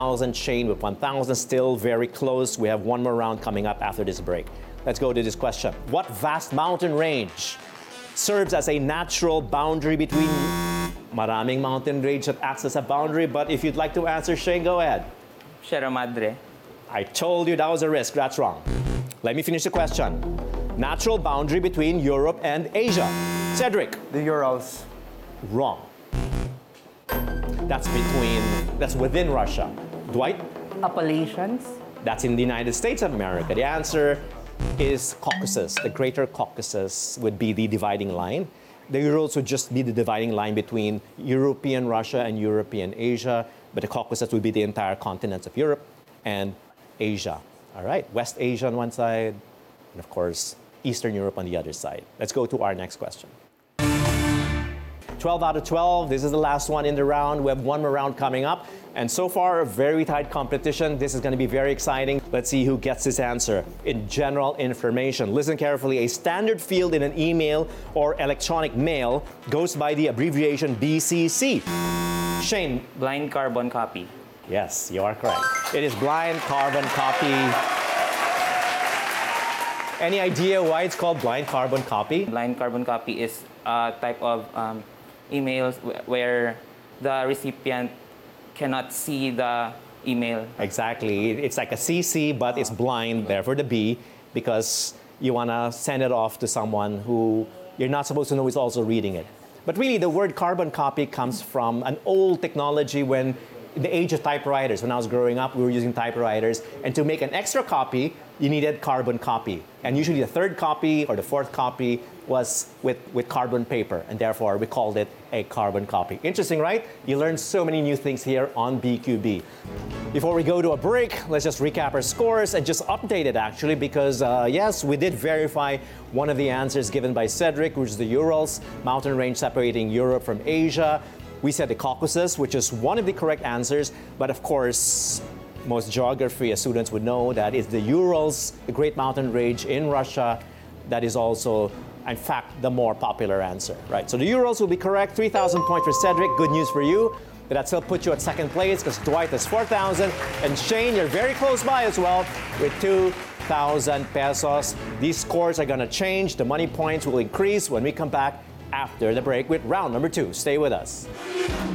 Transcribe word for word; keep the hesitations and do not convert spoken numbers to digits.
thousand, Shane with one thousand, still very close. We have one more round coming up after this break. Let's go to this question. What vast mountain range serves as a natural boundary between maraming mountain range that acts as a boundary? But if you'd like to answer, Shane, go ahead. Sierra Madre. I told you that was a risk. That's wrong. Let me finish the question. Natural boundary between Europe and Asia. Cedric. The Urals. Wrong. That's between, that's within Russia. Dwight? Appalachians. That's in the United States of America. The answer is Caucasus. The Greater Caucasus would be the dividing line. The Urals would just be the dividing line between European Russia and European Asia, but the Caucasus would be the entire continents of Europe and Asia. All right, West Asia on one side, and of course, Eastern Europe on the other side. Let's go to our next question. twelve out of twelve, this is the last one in the round. We have one more round coming up. And so far, a very tight competition. This is going to be very exciting. Let's see who gets this answer. In general information, listen carefully. A standard field in an email or electronic mail goes by the abbreviation B C C. Shane. Blind carbon copy. Yes, you are correct. It is blind carbon copy. Any idea why it's called blind carbon copy? Blind carbon copy is a type of um, emails where the recipient cannot see the email. Exactly. It's like a C C, but it's blind, therefore the B, because you want to send it off to someone who you're not supposed to know is also reading it. But really, the word carbon copy comes from an old technology when, in the age of typewriters, when I was growing up, we were using typewriters, and to make an extra copy, you needed carbon copy. And usually the third copy or the fourth copy was with, with carbon paper, and therefore we called it a carbon copy. Interesting, right? You learn so many new things here on B Q B. Before we go to a break, let's just recap our scores and just update it actually, because uh, yes, we did verify one of the answers given by Cedric, which is the Urals, mountain range separating Europe from Asia. We said the Caucasus, which is one of the correct answers, but of course, most geography students would know that it's the Urals, the great mountain range in Russia, that is also, in fact, the more popular answer, right? So the Urals will be correct. three thousand points for Cedric. Good news for you. But that still puts you at second place because Dwight has four thousand. And Shane, you're very close by as well with two thousand pesos. These scores are going to change. The money points will increase when we come back after the break with round number two. Stay with us.